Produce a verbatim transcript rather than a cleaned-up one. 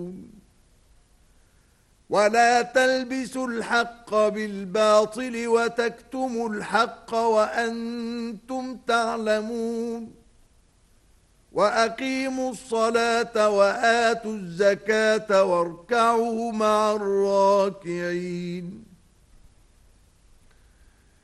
ولا تلبسوا الحق بالباطل وتكتموا الحق وأنتم تعلمون وأقيموا الصلاة وآتوا الزكاة واركعوا مع الراكعين